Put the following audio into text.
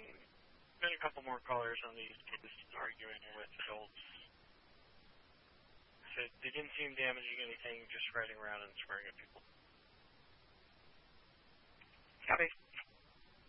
been a couple more callers on these kids arguing with adults. So they didn't seem damaging anything, just riding around and swearing at people.